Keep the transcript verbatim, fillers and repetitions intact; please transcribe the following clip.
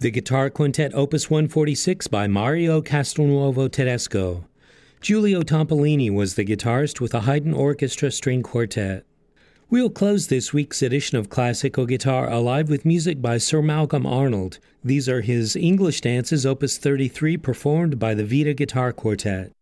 The Guitar Quintet Opus one forty-six by Mario Castelnuovo Tedesco. Giulio Tompolini was the guitarist with the Haydn Orchestra String Quartet. We'll close this week's edition of Classical Guitar Alive with music by Sir Malcolm Arnold. These are his English dances, Opus thirty-three, performed by the Vita Guitar Quartet.